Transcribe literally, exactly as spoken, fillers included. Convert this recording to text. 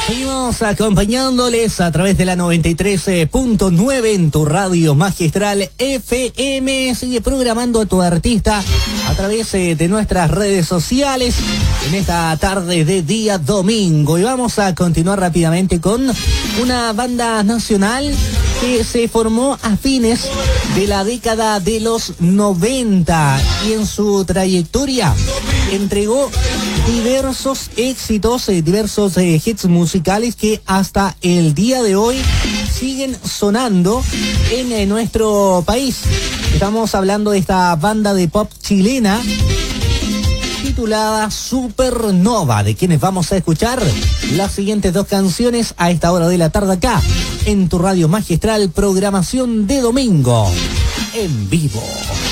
Seguimos acompañándoles a través de la noventa y tres punto nueve en tu radio magistral F M. Sigue programando a tu artista a través de nuestras redes sociales en esta tarde de día domingo. Y vamos a continuar rápidamente con una banda nacional que se formó a fines de la década de los noventa y en su trayectoria entregó diversos éxitos, eh, diversos eh, hits musicales que hasta el día de hoy siguen sonando en eh, nuestro país. Estamos hablando de esta banda de pop chilena titulada Supernova, de quienes vamos a escuchar las siguientes dos canciones a esta hora de la tarde acá en tu radio magistral, programación de domingo en vivo.